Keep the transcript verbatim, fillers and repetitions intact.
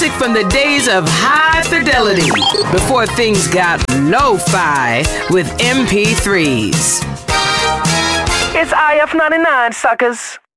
From the days of high fidelity, before things got lo-fi with M P threes. It's I F ninety-nine, suckers.